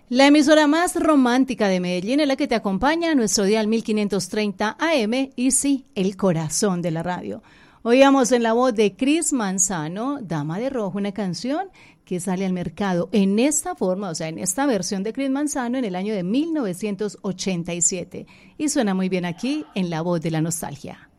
La emisora más romántica de Medellín es la que te acompaña a nuestro dial 1530 AM y sí, el corazón de la radio. Oíamos en la voz de Cris Manzano, Dama de Rojo, una canción que sale al mercado en esta forma, o sea, en esta versión de Cris Manzano en el año de 1987. Y suena muy bien aquí en La Voz de la Nostalgia.